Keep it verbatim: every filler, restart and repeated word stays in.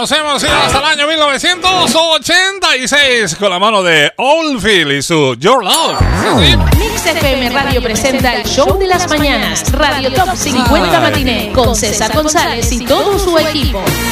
Nos hemos ido hasta el año mil novecientos ochenta y seis con la mano de Oldfield y su Your Love. ¿Sí? Mix F M Radio presenta el show de las mañanas, Radio Top cincuenta Matiné, con César González y todo su equipo.